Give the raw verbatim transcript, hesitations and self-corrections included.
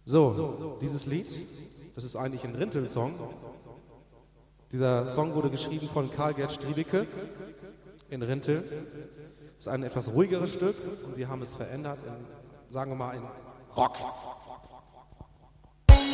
So, dieses Lied, das ist eigentlich ein Rinteln-Song. Dieser Song wurde geschrieben von Karl-Gerd Striewicke in Rinteln. Das ist ein etwas ruhigeres Stück und wir haben es verändert in, sagen wir mal, in Rock.